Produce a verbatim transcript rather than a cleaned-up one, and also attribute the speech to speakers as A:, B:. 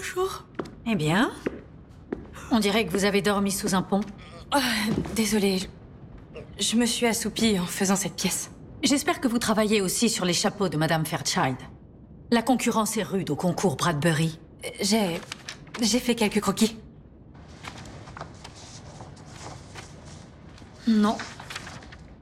A: chaud.
B: Eh bien, on dirait que vous avez dormi sous un pont.
A: Oh, désolée, je... je me suis assoupie en faisant cette pièce.
B: J'espère que vous travaillez aussi sur les chapeaux de Madame Fairchild. La concurrence est rude au concours Bradbury.
A: J'ai... j'ai fait quelques croquis.
B: Non,